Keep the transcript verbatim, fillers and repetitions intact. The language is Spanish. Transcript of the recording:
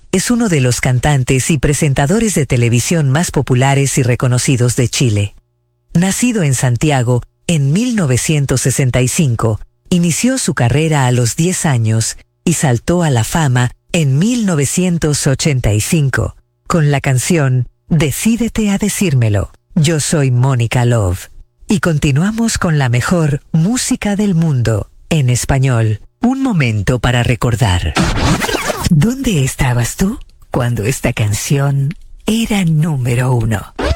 es uno de los cantantes y presentadores de televisión más populares y reconocidos de Chile. Nacido en Santiago en mil novecientos sesenta y cinco, inició su carrera a los diez años y saltó a la fama en mil novecientos ochenta y cinco con la canción Decídete a decírmelo. Yo soy Mónica Love. Y continuamos con la mejor música del mundo en español. Un momento para recordar. ¿Dónde estabas tú cuando esta canción era número uno?